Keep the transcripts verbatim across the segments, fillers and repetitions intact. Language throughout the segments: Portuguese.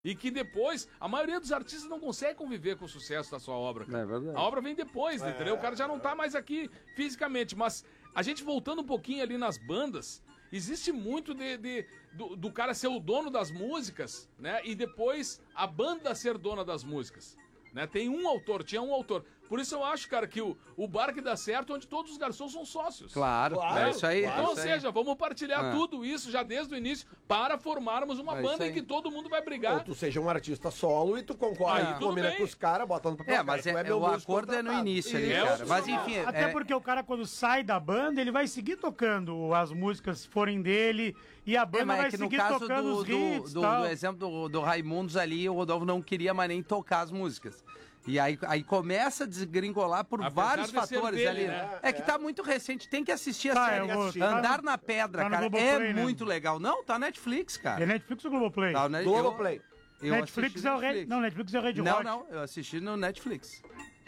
E que depois, a maioria dos artistas não consegue conviver com o sucesso da sua obra. Cara. É verdade. A obra vem depois, é, entendeu? O cara já não tá mais aqui fisicamente. Mas a gente voltando um pouquinho ali nas bandas, existe muito de, de do, do cara ser o dono das músicas, né? E depois a banda ser dona das músicas. Né? Tem um autor, tinha um autor. Por isso eu acho, cara, que o, o bar que dá certo onde todos os garçons são sócios. Claro, claro é isso aí. Então, é ou isso seja, aí. vamos partilhar é. tudo isso já desde o início para formarmos uma é banda em que todo mundo vai brigar. Ou tu seja um artista solo e tu concorre, Aí, tu combina bem. com os caras, botando pra É, mas é, é, o acordo é no início ali, É, cara. Mas enfim... Até é... porque o cara, quando sai da banda, ele vai seguir tocando as músicas se forem dele e a banda É, mas vai é que no seguir caso tocando do, os hits do, do, tal. do exemplo do, do Raimundos ali, o Rodolfo não queria mais nem tocar as músicas. E aí, aí começa a desgringolar por Apesar vários de ser fatores dele, ali. né? É que tá muito recente, tem que assistir a Tá, série. eu vou- Andar tá no- na Pedra, tá no cara, Globoplay, é né? muito legal. Não, tá Netflix, cara. É Netflix ou Globoplay? Tá, né? Globoplay. Eu, eu Netflix assisti é o no Red... Netflix. Não, Netflix é o Red Não, Hot. não, eu assisti no Netflix.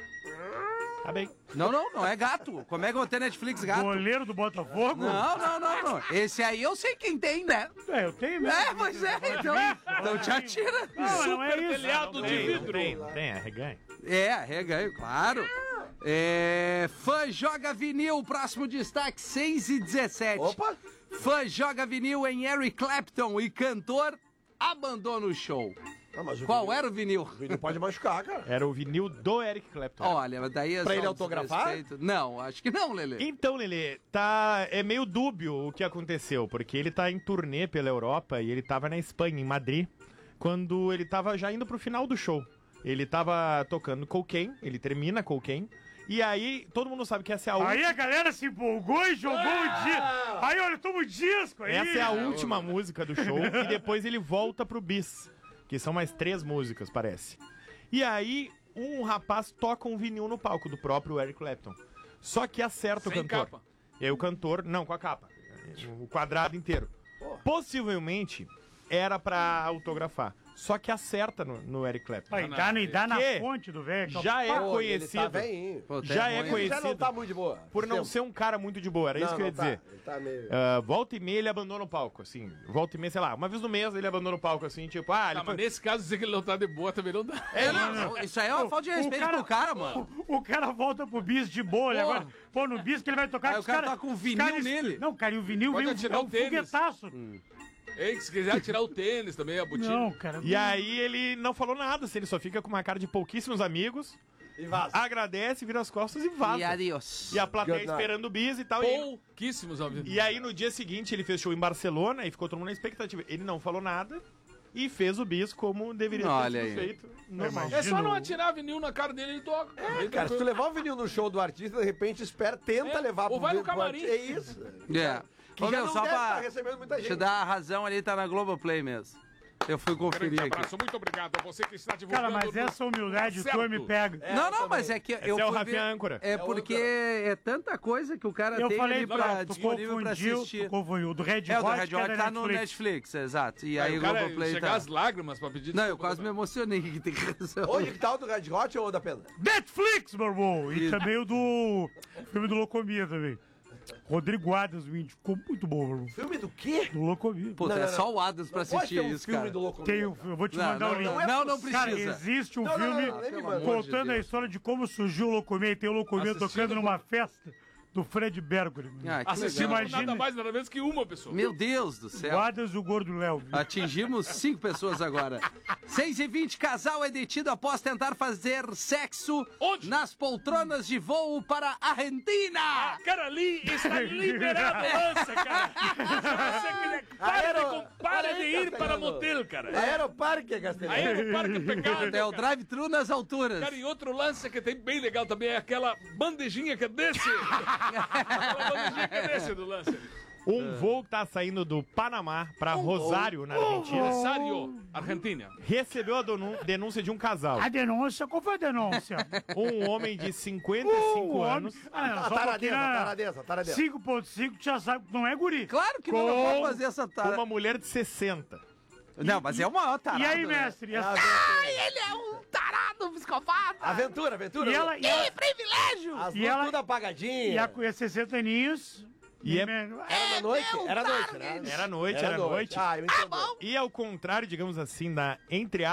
Tá bem. Não, não, não é gato. Como é que eu vou ter Netflix gato? Goleiro do Botafogo? Não, não, não, não. Esse aí eu sei quem tem, né? É, eu tenho mesmo. É, pois é, então. Então te atira. Não, mas não é Super isso. telhado de vidro. Tem, tem, é reganho. É, reganho, claro. É, fã joga vinil, próximo destaque, seis e dezessete. Opa! Fã joga vinil em Eric Clapton e cantor abandona o show. Não, mas o Qual vinil- era o vinil? O vinil pode machucar, cara. Era o vinil do Eric Clapton. Olha, mas daí é Pra só ele um autografar? desrespeito. Não, acho que não, Lelê. Então, Lelê, tá, é meio dúbio o que aconteceu, porque ele tá em turnê pela Europa e ele tava na Espanha, em Madrid, quando ele tava já indo pro final do show. Ele tava tocando Cocaine, ele termina Cocaine, e aí todo mundo sabe que essa é a Aí última... a galera se empolgou e jogou o disco. Aí, olha, toma o disco aí. Essa é a última música do show e depois ele volta pro bis, que são mais três músicas, parece. E aí um rapaz toca um vinil no palco do próprio Eric Clapton. Só que acerta o Sem cantor. capa. E aí o cantor, não, com a capa, o quadrado inteiro. Possivelmente era pra autografar. Só que acerta no, no Eric Clapton. Aí dá, e dá na Que fonte do velho. Já é Pô, ele conhecido tá velhinho. Pô, tá já é ruim. conhecido. Ele já não tá muito de boa. por não Tempo. ser um cara muito de boa, era isso Não, que eu ia não tá. dizer. Ele tá meio... Ah, volta e meia ele abandona o palco, assim. Volta e meia, sei lá, uma vez no mês ele abandona o palco, assim, tipo, ah, ele Tá, foi... mas nesse caso, dizer que ele não tá de boa também não dá. É, não, não, isso aí é uma falta de respeito pro cara, mano. O, o cara volta pro bis de boa, ele Porra. agora. Pô, no bis que ele vai tocar. Aí que o os cara tá com um vinil os nele. Não, cara, e o vinil Pode vem um, atirar é o um tênis. foguetaço. Ei, se quiser tirar o tênis também, a botina. Não, cara. E aí ele não falou nada, assim, ele só fica com uma cara de pouquíssimos amigos, E vaza. agradece, vira as costas e vaza. E adiós. E a plateia Good night. esperando o bis e tal. E, Pouquíssimos amigos. e aí no dia seguinte ele fez show em Barcelona e ficou todo mundo na expectativa. Ele não falou nada e fez o bis como deveria Olha ter sido aí. feito. Normal. É só não atirar vinil na cara dele e ele toca. É, cara, se tu levar o vinil no show do artista, de repente espera, tenta É, levar ou vai no pro camarim. artista. É isso. É. Que Ô, já meu, não só deve pra tá recebendo muita te gente. dar a razão ali, tá na Globoplay mesmo. Eu fui Grande conferir aqui. abraço, muito obrigado a você que está divulgando. Cara, mas no- essa humildade Certo. tua me pega. É, não, eu não, também. mas é que eu é o fui Rafinha ver- Âncora. É É porque outro. é tanta coisa que o cara Eu tem falei ali pra pra tu disponível pra confundiu, assistir. tu confundiu. O do Red Hot, É, o do Red que é Hot da tá no Netflix. Netflix, exato. E Aí aí o o cara Globoplay chegar tá... às lágrimas pra pedir Não, eu desculpa. quase me emocionei que tem razão. Onde que tá o do Red Hot ou o da Pena? Netflix, meu irmão! E Isso. também o do filme do Locomia também. Rodrigo Adams, o índio. Ficou muito bom, meu irmão. Filme do quê? Do Locomia. Puta, Não, é não, só o Adams pra Não pode assistir ter um isso, filme cara. do louco. Tem o- eu vou te Não, mandar não, o link. não, é não, não possível. Cara, precisa. existe um Não, não, filme não, nem me pelo manda. amor de contando a Deus. história de como surgiu o Locomia. E tem o Locomia Assistindo tocando numa festa do Fred Mercury. Ah, que Assistimos legal. Imagina- nada mais, nada menos que uma pessoa. Meu Deus do O céu. Adams e o Gordo Léo. Atingimos cinco pessoas agora. seis e vinte, casal é detido após tentar fazer sexo Onde? nas poltronas de voo para a Argentina. Cara, ali está liberado lança, cara. Você que para, Aero- de, com- para de ir para Castelhano. motel, cara. Aeroparque, Castelhano. Aí no parque pegado. É o cara. drive-thru nas alturas. Cara, e outro lance que tem bem legal também é aquela bandejinha que desce. Aquela bandejinha que desce do lance. Um voo que tá saindo do Panamá pra Rosário, na Argentina, Rosário, Argentina. recebeu a donu- denúncia de um casal. A denúncia, qual foi a denúncia? Um homem de cinquenta e cinco Um anos. homem- Ah, não, A só um pouquinho taradeza, na- taradeza, taradeza. cinco ponto cinco, tu já sabe que não é guri. Claro que não, não Com- pode fazer essa tara. Uma mulher de sessenta. Não, mas é uma tarada. E aí, né? mestre? E, a- Ai, ele é um tarado, um psicopata. Aventura, aventura. e ela, e ela, Que privilégio. As e luzes ela- tudo e apagadinhas. a, com sessenta aninhos, E é, Era da noite? Era noite, né? era noite, era, noite. Ah, eu entendi. E ao contrário, digamos assim, da entre